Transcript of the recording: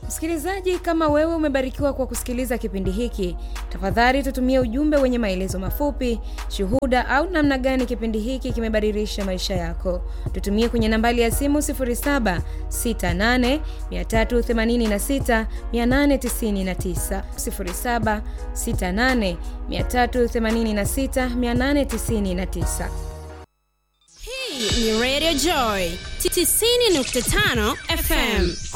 Msikilizaji, kama wewe umebarikiwa kwa kusikiliza kipindi hiki, tafadhali tutumie ujumbe wenye maelezo mafupi, shuhuda au namna gani kipindi hiki kimebadilisha maisha yako. Tutumie kwenye nambari ya simu 0768386899, 0768386899. Hii ni Radio Joy 90.5 FM.